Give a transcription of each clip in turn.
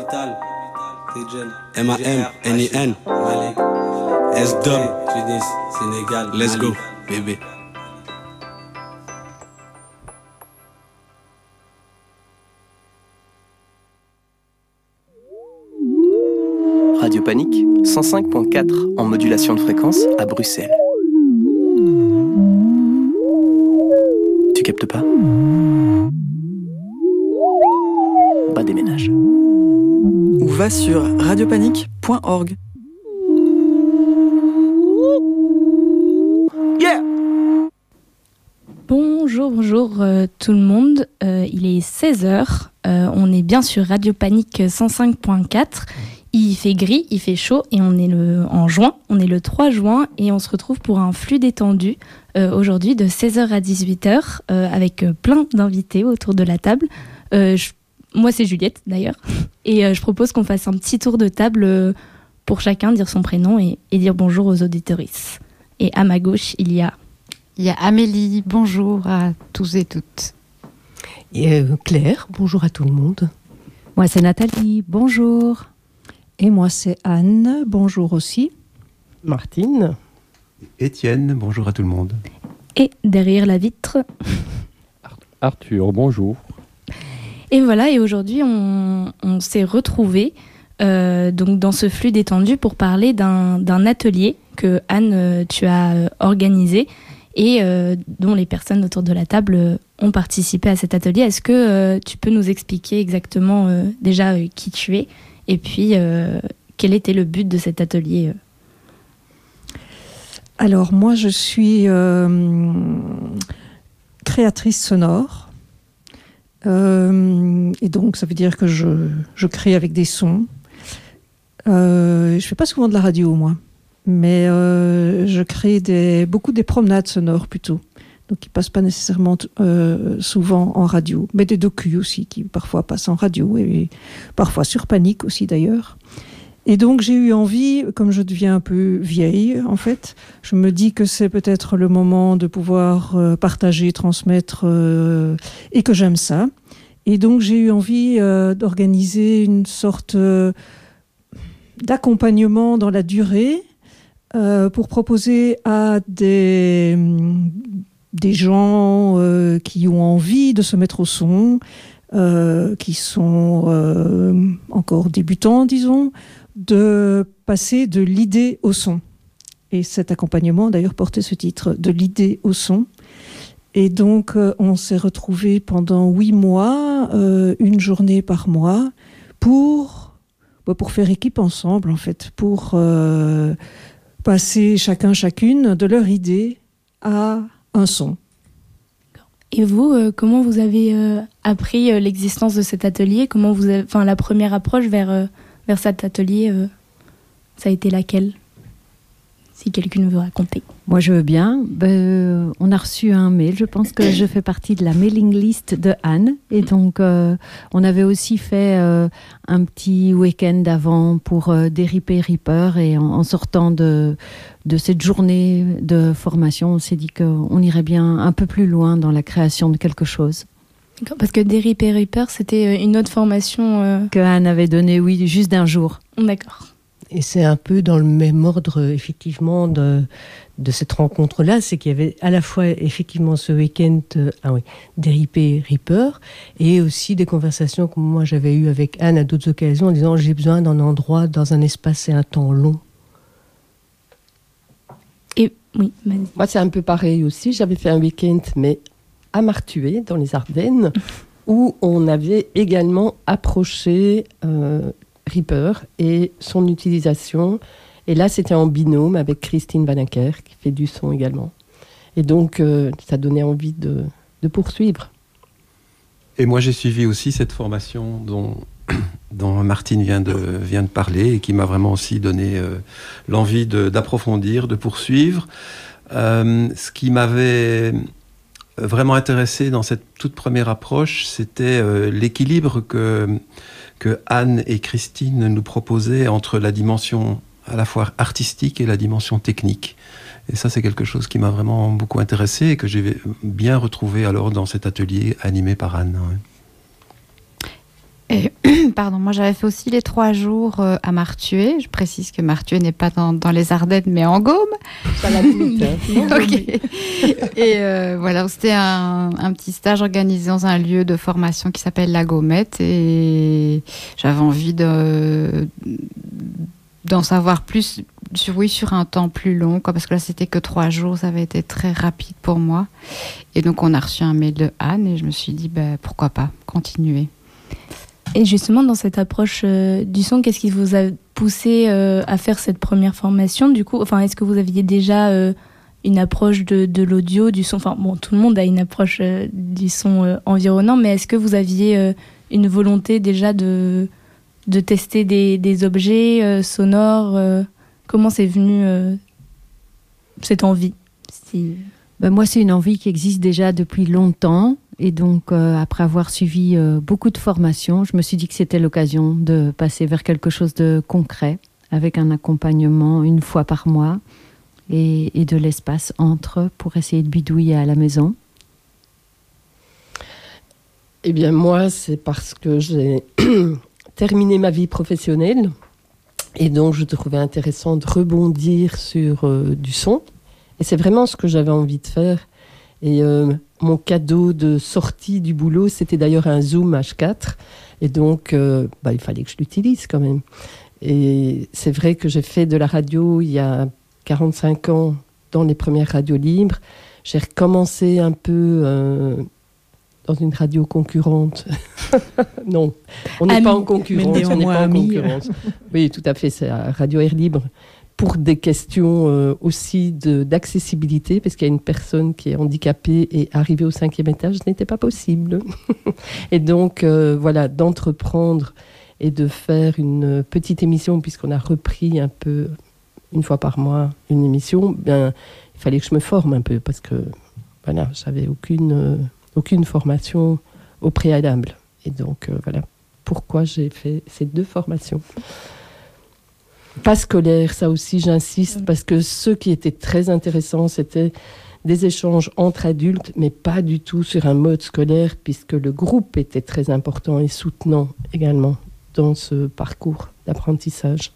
Capital, M-A-M-N-I-N, Malik, S-Dub, Tunis, Sénégal, let's Mali. go, bébé. Radio Panique, 105.4 en modulation de fréquence à Bruxelles. Tu captes pas? Pas déménage. Ou va sur radiopanique.org. Yeah! Bonjour tout le monde, il est 16h, on est bien sur Radio Panique 105.4, il fait gris, il fait chaud et on est en juin, on est le 3 juin et on se retrouve pour un flux détendu aujourd'hui de 16h à 18h avec plein d'invités autour de la table. Moi c'est Juliette d'ailleurs et je propose qu'on fasse un petit tour de table pour chacun dire son prénom et dire bonjour aux auditorices. Et à ma gauche il y a Amélie, bonjour à tous et toutes. Et Claire, bonjour à tout le monde. Moi c'est Nathalie, bonjour. Et moi c'est Anne, bonjour aussi. Martine. Étienne, bonjour à tout le monde. Et derrière la vitre... Arthur, bonjour. Et voilà, et aujourd'hui on s'est retrouvés donc dans ce flux détendu pour parler d'un atelier que Anne, tu as organisé et dont les personnes autour de la table ont participé à cet atelier. Est-ce que tu peux nous expliquer exactement déjà qui tu es et puis quel était le but de cet atelier Alors moi je suis créatrice sonore et donc ça veut dire que je crée avec des sons. Je fais pas souvent de la radio moi. Mais je crée beaucoup des promenades sonores plutôt, donc qui passent pas nécessairement souvent en radio, mais des docus aussi qui parfois passent en radio et parfois sur Panique aussi d'ailleurs. Et donc j'ai eu envie, comme je deviens un peu vieille en fait, je me dis que c'est peut-être le moment de pouvoir partager, transmettre et que j'aime ça. Et donc j'ai eu envie d'organiser une sorte d'accompagnement dans la durée. Pour proposer à des gens qui ont envie de se mettre au son, qui sont encore débutants, disons, de passer de l'idée au son. Et cet accompagnement, d'ailleurs, portait ce titre, de l'idée au son. Et donc, on s'est retrouvés pendant 8 mois, une journée par mois, pour faire équipe ensemble, en fait, pour... passer chacune de leur idée à un son. Et vous, comment vous avez appris l'existence de cet atelier ? Comment vous avez, la première approche vers cet atelier, ça a été laquelle ? Si quelqu'un veut raconter. Moi, je veux bien. On a reçu un mail. Je pense que je fais partie de la mailing list de Anne. Et donc, on avait aussi fait un petit week-end avant pour des Reaper. Et en sortant de cette journée de formation, on s'est dit qu'on irait bien un peu plus loin dans la création de quelque chose. D'accord, parce que des Reaper, c'était une autre formation... Que Anne avait donnée, oui, juste d'un jour. D'accord. Et c'est un peu dans le même ordre, effectivement, de cette rencontre-là. C'est qu'il y avait à la fois, effectivement, ce week-end des Reaper et aussi des conversations que moi j'avais eues avec Anne à d'autres occasions en disant j'ai besoin d'un endroit, dans un espace et un temps long. Et oui, vas-y. Moi, c'est un peu pareil aussi. J'avais fait un week-end, mais à Martué, dans les Ardennes, où on avait également approché... Reaper et son utilisation. Et là, c'était en binôme avec Christine Vanacker, qui fait du son également. Et donc, ça donnait envie de poursuivre. Et moi, j'ai suivi aussi cette formation dont Martine vient de parler et qui m'a vraiment aussi donné l'envie d'approfondir, de poursuivre. Ce qui m'avait vraiment intéressé dans cette toute première approche, c'était l'équilibre que Anne et Christine nous proposaient entre la dimension à la fois artistique et la dimension technique. Et ça, c'est quelque chose qui m'a vraiment beaucoup intéressé et que j'ai bien retrouvé alors dans cet atelier animé par Anne. Et Pardon, moi j'avais fait aussi les 3 jours à Martué. Je précise que Martué n'est pas dans les Ardennes, mais en Gaume. Ça la limite. Ok. Et voilà, c'était un petit stage organisé dans un lieu de formation qui s'appelle La Gaumette. Et j'avais envie d'en savoir plus sur un temps plus long, quoi, parce que là c'était que 3 jours, ça avait été très rapide pour moi. Et donc on a reçu un mail de Anne et je me suis dit pourquoi pas continuer. Et justement dans cette approche du son, qu'est-ce qui vous a poussé à faire cette première formation du coup, enfin, est-ce que vous aviez déjà une approche de l'audio, du son, enfin bon, tout le monde a une approche du son environnant, mais est-ce que vous aviez une volonté déjà de tester des objets sonores, comment c'est venu cette envie Moi, c'est une envie qui existe déjà depuis longtemps. Et donc, après avoir suivi beaucoup de formations, je me suis dit que c'était l'occasion de passer vers quelque chose de concret, avec un accompagnement 1 fois par mois et de l'espace entre pour essayer de bidouiller à la maison. Eh bien, moi, c'est parce que j'ai terminé ma vie professionnelle. Et donc, je trouvais intéressant de rebondir sur du son. Et c'est vraiment ce que j'avais envie de faire. Et mon cadeau de sortie du boulot, c'était d'ailleurs un Zoom H4. Et donc, il fallait que je l'utilise quand même. Et c'est vrai que j'ai fait de la radio il y a 45 ans dans les premières radios libres. J'ai recommencé un peu dans une radio concurrente. Non, on n'est pas en concurrence. On n'est pas en concurrence. Oui, tout à fait, c'est la radio Air Libre. Pour des questions aussi d'accessibilité, parce qu'il y a une personne qui est handicapée et arriver au 5e étage, ce n'était pas possible. Et donc, voilà, d'entreprendre et de faire une petite émission, puisqu'on a repris un peu, 1 fois par mois, une émission, bien, il fallait que je me forme un peu, parce que, voilà, j'avais aucune formation au préalable. Et donc, voilà pourquoi j'ai fait ces 2 formations. Pas scolaire, ça aussi j'insiste, parce que ce qui était très intéressant, c'était des échanges entre adultes, mais pas du tout sur un mode scolaire, puisque le groupe était très important et soutenant également dans ce parcours d'apprentissage.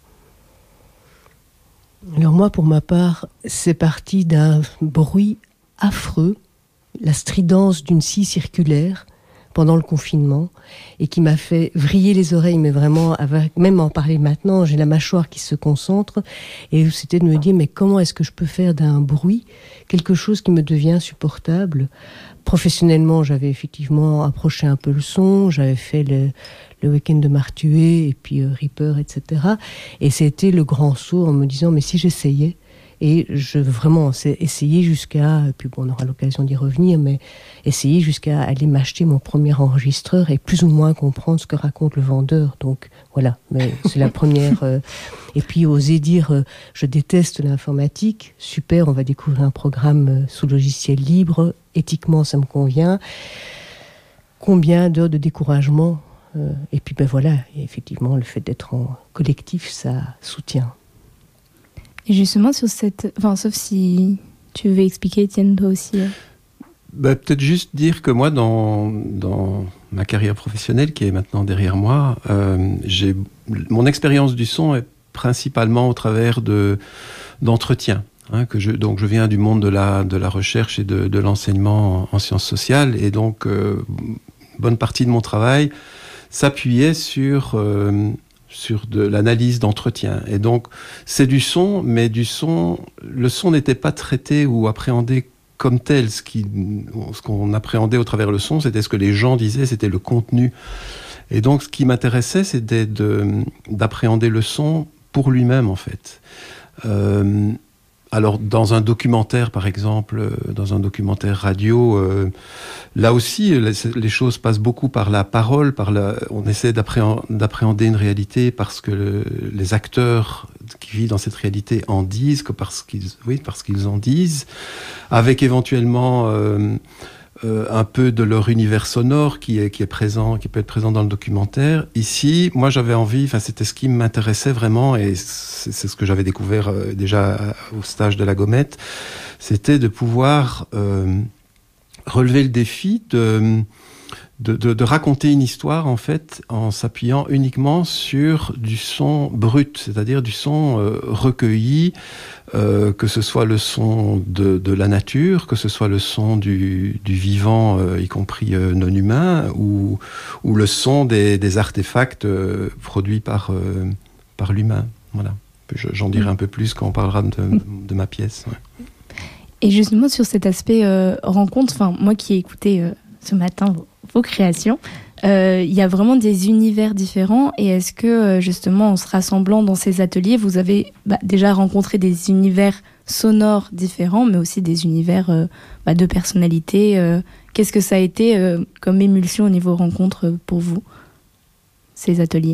Alors moi, pour ma part, c'est parti d'un bruit affreux, la stridence d'une scie circulaire pendant le confinement, et qui m'a fait vriller les oreilles, mais vraiment, même en parler maintenant, j'ai la mâchoire qui se concentre, et c'était de me dire, mais comment est-ce que je peux faire d'un bruit quelque chose qui me devient insupportable? Professionnellement, j'avais effectivement approché un peu le son, j'avais fait le week-end de Martué, et puis Reaper, etc. Et c'était le grand saut en me disant, mais si j'essayais, et je vraiment essayer jusqu'à, puis bon, on aura l'occasion d'y revenir, mais essayer jusqu'à aller m'acheter mon premier enregistreur et plus ou moins comprendre ce que raconte le vendeur. Donc voilà, mais c'est la première. Et puis oser dire, je déteste l'informatique, super, on va découvrir un programme sous logiciel libre, éthiquement ça me convient. Combien d'heures de découragement et puis ben voilà, et effectivement le fait d'être en collectif, ça soutient. Et justement sur cette... Enfin, sauf si tu veux expliquer, Étienne, toi aussi. Peut-être juste dire que moi, dans ma carrière professionnelle, qui est maintenant derrière moi, mon expérience du son est principalement au travers d'entretiens. Donc je viens du monde de la recherche et de l'enseignement en sciences sociales, et donc bonne partie de mon travail s'appuyait sur de l'analyse d'entretien. Et donc, c'est du son, mais le son n'était pas traité ou appréhendé comme tel. Ce qu'on appréhendait au travers le son, c'était ce que les gens disaient, c'était le contenu. Et donc, ce qui m'intéressait, c'était d'appréhender le son pour lui-même, en fait. Alors, dans un documentaire, par exemple, dans un documentaire radio, là aussi, les choses passent beaucoup par la parole, on essaie d'appréhender une réalité parce que les acteurs qui vivent dans cette réalité en disent, parce qu'ils en disent, avec éventuellement un peu de leur univers sonore qui est présent, qui peut être présent dans le documentaire. Ici, moi j'avais envie, c'était ce qui m'intéressait vraiment, et c'est ce que j'avais découvert déjà au stage de la Gaumette, c'était de pouvoir relever le défi de raconter une histoire, en fait, en s'appuyant uniquement sur du son brut, c'est-à-dire du son recueilli, que ce soit le son de la nature, que ce soit le son du vivant, y compris non humain, ou le son des artefacts produits par l'humain. Voilà. J'en dirai un peu plus quand on parlera de ma pièce. Ouais. Et justement, sur cet aspect rencontre, moi qui ai écouté ce matin vos créations, il y a vraiment des univers différents. Et est-ce que, justement, en se rassemblant dans ces ateliers, vous avez déjà rencontré des univers sonores différents, mais aussi des univers de personnalité Qu'est-ce que ça a été comme émulsion au niveau rencontre pour vous, ces ateliers?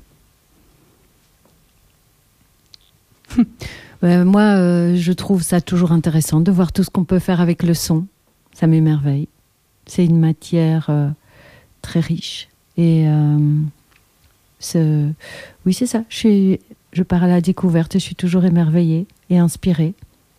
Moi, je trouve ça toujours intéressant de voir tout ce qu'on peut faire avec le son. Ça m'émerveille. C'est une matière très riche. Et oui, c'est ça. Je pars à la découverte et je suis toujours émerveillée et inspirée.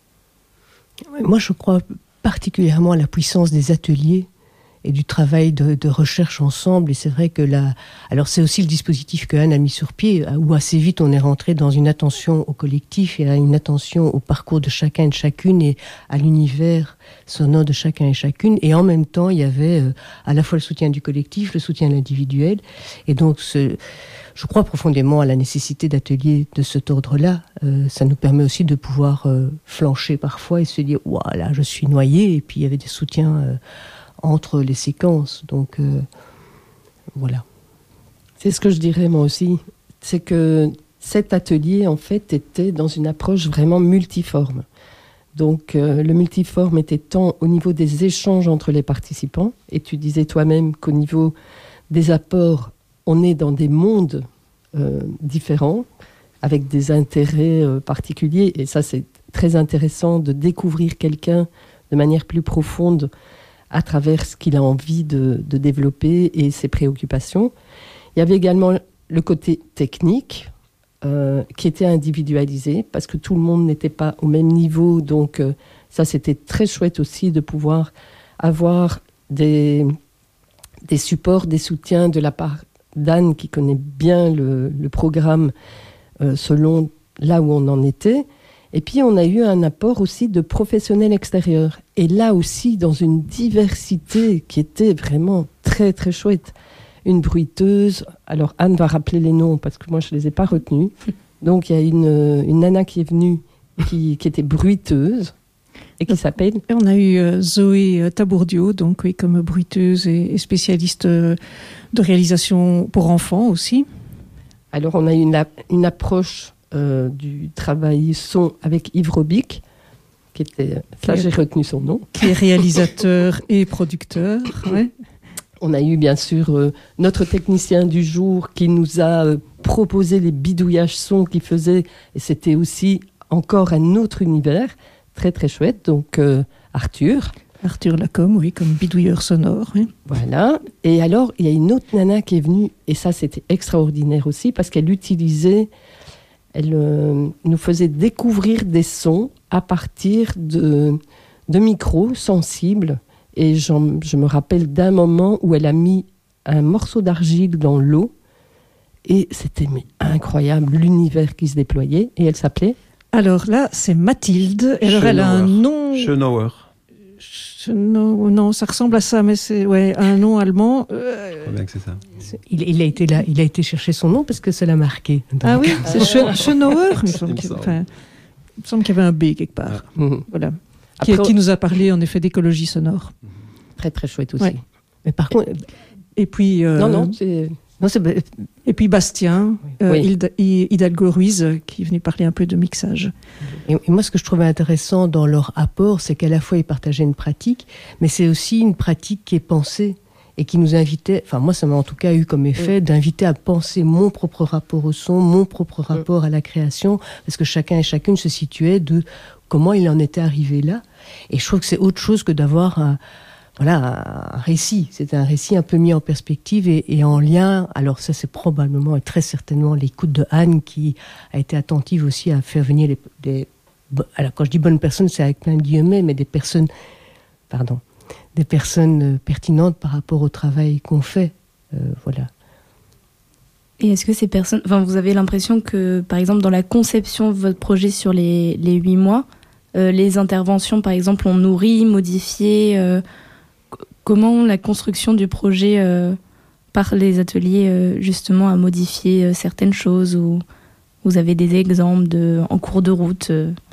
Moi, je crois particulièrement à la puissance des ateliers et du travail de recherche ensemble. Et c'est vrai que alors c'est aussi le dispositif que Anne a mis sur pied, où assez vite on est rentré dans une attention au collectif et à une attention au parcours de chacun et de chacune et à l'univers sonore de chacun et chacune. Et en même temps, il y avait à la fois le soutien du collectif, le soutien de l'individuel. Et donc, je crois profondément à la nécessité d'ateliers de cet ordre-là. Ça nous permet aussi de pouvoir flancher parfois et se dire « Ouah, là, je suis noyé ». Et puis, il y avait des soutiens entre les séquences. Donc, voilà. C'est ce que je dirais moi aussi. C'est que cet atelier, en fait, était dans une approche vraiment multiforme. Donc, le multiforme était tant au niveau des échanges entre les participants, et tu disais toi-même qu'au niveau des apports, on est dans des mondes différents, avec des intérêts particuliers, et ça, c'est très intéressant de découvrir quelqu'un de manière plus profonde à travers ce qu'il a envie de développer et ses préoccupations. Il y avait également le côté technique qui était individualisé parce que tout le monde n'était pas au même niveau. Donc ça, c'était très chouette aussi de pouvoir avoir des supports, des soutiens de la part d'Anne qui connaît bien le programme selon là où on en était. Et puis, on a eu un apport aussi de professionnels extérieurs. Et là aussi, dans une diversité qui était vraiment très, très chouette. Une bruiteuse. Alors, Anne va rappeler les noms parce que moi, je ne les ai pas retenus. Donc, il y a une nana qui est venue qui était bruiteuse et qui s'appelle... Et on a eu Zoé Tabourdio, donc oui, comme bruiteuse et spécialiste de réalisation pour enfants aussi. Alors, on a eu une approche... du travail son avec Yves Robic, qui était... Là, j'ai retenu son nom. Qui est réalisateur et producteur. Ouais. On a eu, bien sûr, notre technicien du jour qui nous a proposé les bidouillages son qu'il faisait. Et c'était aussi encore un autre univers, très, très chouette. Donc, Arthur Lacombe, oui, comme bidouilleur sonore. Oui. Voilà. Et alors, il y a une autre nana qui est venue, et ça, c'était extraordinaire aussi, parce qu'elle utilisait... Elle nous faisait découvrir des sons à partir de micros sensibles. Et je me rappelle d'un moment où elle a mis un morceau d'argile dans l'eau. Et c'était incroyable, l'univers qui se déployait. Et elle s'appelait... Alors là, c'est Mathilde. Alors elle a un nom... Schönauer. Non, ça ressemble à ça, mais c'est un nom allemand. Je crois bien que c'est ça. Il a été là, il a été chercher son nom parce que ça l'a marqué. Donc. Ah oui, c'est Schönauer. Il me semble qu'il y avait un B quelque part. Voilà. Qui nous a parlé en effet d'écologie sonore. Très très chouette aussi. Ouais. Mais par contre, et puis et puis Bastien, oui. Hidalgo Ruiz, qui est venu parler un peu de mixage. Et moi, ce que je trouvais intéressant dans leur apport, c'est qu'à la fois ils partageaient une pratique, mais c'est aussi une pratique qui est pensée et qui nous invitait, enfin moi ça m'a en tout cas eu comme effet d'inviter à penser mon propre rapport au son, mon propre rapport à la création, parce que chacun et chacune se situait de comment il en était arrivé là. Et je trouve que c'est autre chose que d'avoir un récit. C'est un récit un peu mis en perspective et en lien. Alors ça, c'est probablement et très certainement l'écoute de Anne qui a été attentive aussi à faire venir alors quand je dis bonnes personnes, c'est avec plein de guillemets, mais des personnes des personnes pertinentes par rapport au travail qu'on fait. Voilà. Et est-ce que ces personnes... Enfin, vous avez l'impression que, par exemple, dans la conception de votre projet sur les 8 mois, les interventions, par exemple, ont nourri, modifié comment la construction du projet par les ateliers, justement, a modifié certaines choses, ou vous avez des exemples en cours de route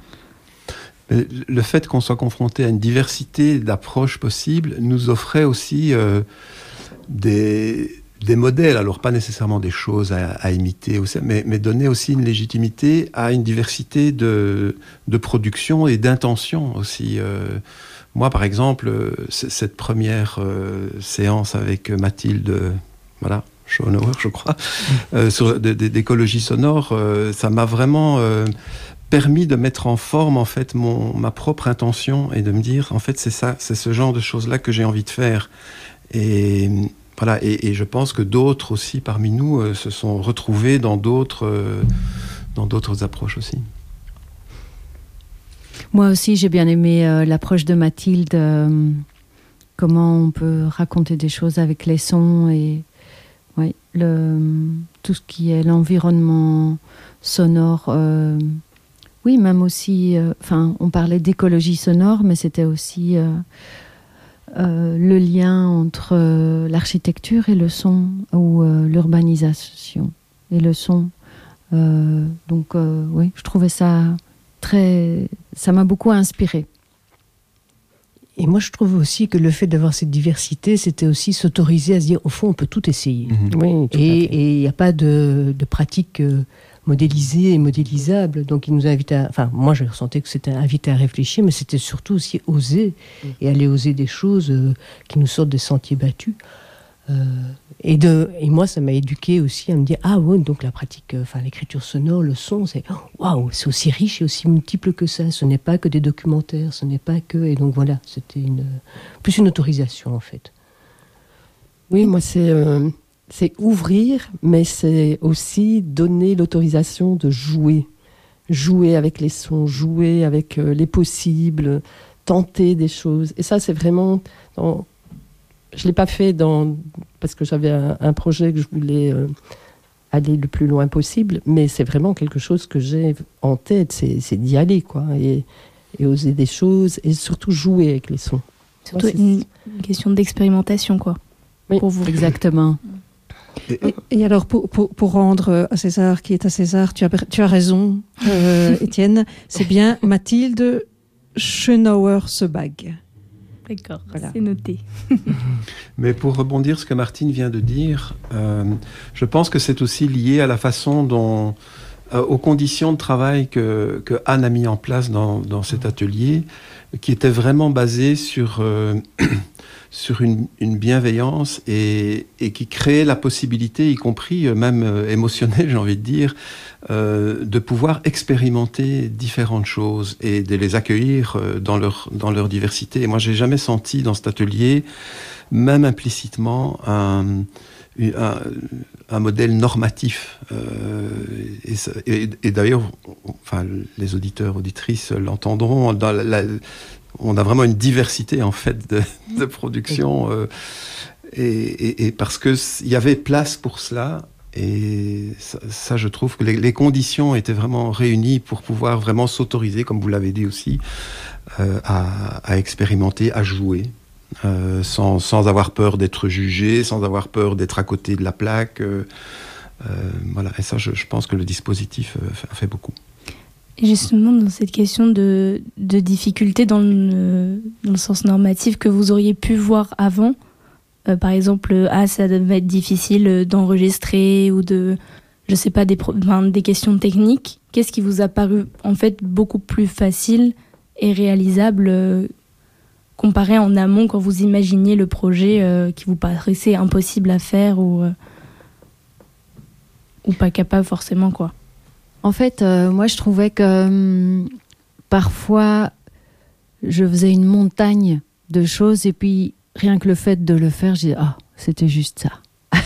Le fait qu'on soit confronté à une diversité d'approches possibles nous offrait aussi des modèles, alors pas nécessairement des choses à imiter, mais donner aussi une légitimité à une diversité de production et d'intention aussi. Moi, par exemple, cette première séance avec Mathilde, Schonauer, je crois, sur d'écologie sonore, ça m'a vraiment permis de mettre en forme en fait ma propre intention et de me dire en fait c'est ce genre de choses-là que j'ai envie de faire. Et voilà, et je pense que d'autres aussi parmi nous se sont retrouvés dans d'autres approches aussi. Moi aussi, j'ai bien aimé l'approche de Mathilde, comment on peut raconter des choses avec les sons et tout ce qui est l'environnement sonore. Oui, même aussi, on parlait d'écologie sonore, mais c'était aussi le lien entre l'architecture et le son, ou l'urbanisation et le son. Oui, je trouvais ça ça m'a beaucoup inspiré. Et moi, je trouve aussi que le fait d'avoir cette diversité, c'était aussi s'autoriser à se dire, au fond, on peut tout essayer. Oui, et il n'y a pas de pratique modélisée et modélisable. Donc, il nous invite moi, je ressentais que c'était invité à réfléchir, mais c'était surtout aussi oser, et aller oser des choses qui nous sortent des sentiers battus. Et moi, ça m'a éduqué aussi à me dire, ah ouais, donc la pratique, l'écriture sonore, le son, c'est c'est aussi riche et aussi multiple que ça. Ce n'est pas que des documentaires, ce n'est pas que... Et donc voilà, c'était plus une autorisation en fait. Oui, moi c'est ouvrir, mais c'est aussi donner l'autorisation de jouer avec les sons, jouer avec les possibles, tenter des choses. Et ça, c'est vraiment... Je ne l'ai pas fait parce que j'avais un projet que je voulais aller le plus loin possible, mais c'est vraiment quelque chose que j'ai en tête, c'est d'y aller, quoi, et oser des choses, et surtout jouer avec les sons. Surtout une question d'expérimentation, quoi, oui, pour vous. Exactement. Et alors, pour rendre à César qui est à César, tu as raison, Étienne, c'est bien Mathilde Schönauer-Sebag. D'accord, voilà. C'est noté. Mais pour rebondir ce que Martine vient de dire, je pense que c'est aussi lié à la façon dont, aux conditions de travail que Anne a mis en place dans cet atelier, qui était vraiment basé sur une bienveillance et qui créait la possibilité, y compris même émotionnelle, j'ai envie de dire, de pouvoir expérimenter différentes choses et de les accueillir dans leur diversité. Et moi, j'ai jamais senti dans cet atelier, même implicitement, un modèle normatif. Et d'ailleurs, les auditeurs, auditrices l'entendront, on a vraiment une diversité en fait de production et parce que il y avait place pour cela. Et ça, je trouve que les conditions étaient vraiment réunies pour pouvoir vraiment s'autoriser, comme vous l'avez dit aussi, à expérimenter, à jouer, sans avoir peur d'être jugé, sans avoir peur d'être à côté de la plaque. Voilà. Et ça, je pense que le dispositif a fait beaucoup. Et justement, dans cette question de difficulté dans le sens normatif que vous auriez pu voir avant, par exemple, ça devait être difficile d'enregistrer ou je sais pas, des questions techniques. Qu'est-ce qui vous a paru en fait beaucoup plus facile et réalisable comparé en amont quand vous imaginiez le projet qui vous paraissait impossible à faire ou pas capable forcément, quoi? En fait, moi, je trouvais que parfois, je faisais une montagne de choses et puis rien que le fait de le faire, j'ai dit « Ah, c'était juste ça ».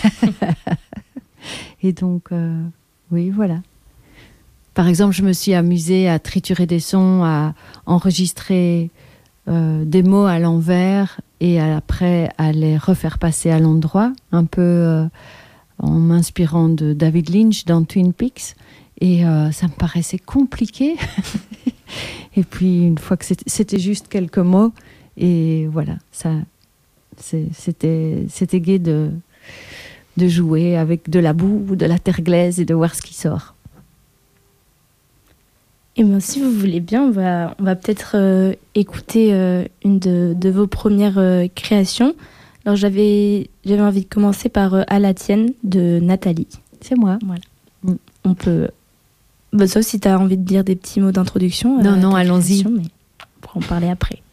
Et donc, oui, voilà. Par exemple, je me suis amusée à triturer des sons, à enregistrer des mots à l'envers et après à les refaire passer à l'endroit, un peu en m'inspirant de David Lynch dans Twin Peaks. Et ça me paraissait compliqué. Et puis, une fois que c'était juste quelques mots, et voilà, c'était gai de jouer avec de la boue ou de la terre glaise et de voir ce qui sort. Et bien, si vous voulez bien, on va peut-être écouter une de vos premières créations. Alors, j'avais envie de commencer par À la tienne de Nathalie. C'est moi. Voilà. On peut... sauf si tu as envie de dire des petits mots d'introduction. Non, allons-y. Mais on pourra en parler après.